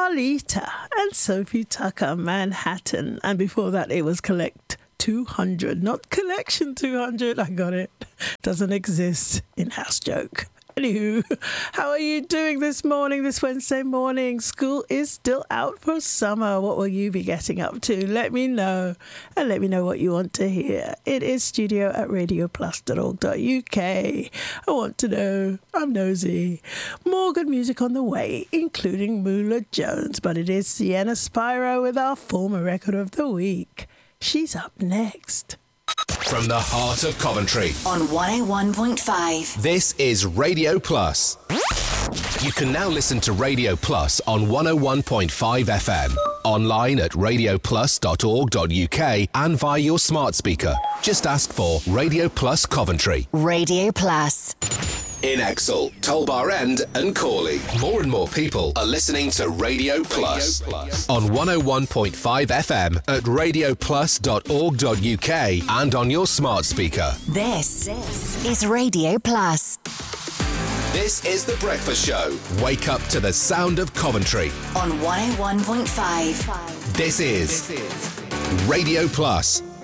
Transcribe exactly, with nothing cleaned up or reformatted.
Marlita and Sophie Tucker, Manhattan. And before that, it was Collect two hundred, not Collection two hundred. I got it. Doesn't exist. In-house joke. Anywho, how are you doing this morning, this Wednesday morning? School is still out for summer. What will you be getting up to? Let me know, and let me know what you want to hear. It is studio at radio plus dot org dot U K. I want to know. I'm nosy. More good music on the way, including Moolah Jones, but it is Sienna Spyro with our former record of the week. She's up next. From the heart of Coventry on one oh one point five. This is Radio Plus. You can now listen to Radio Plus on one oh one point five F M, online at radio plus dot org dot U K and via your smart speaker. Just ask for Radio Plus Coventry. Radio Plus. In Exel, Tolbar End and Corley. More and more people are listening to Radio Plus, Radio Plus. On one oh one point five F M at radio plus dot org dot U K and on your smart speaker. This, this is Radio Plus. This is The Breakfast Show. Wake up to the sound of Coventry. On one oh one point five. This is, this is Radio Plus.